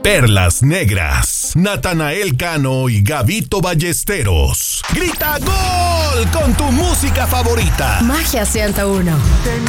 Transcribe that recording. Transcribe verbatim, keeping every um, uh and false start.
Perlas Negras, Natanael Cano y Gabito Ballesteros. ¡Grita gol con tu música favorita! Magia ciento uno.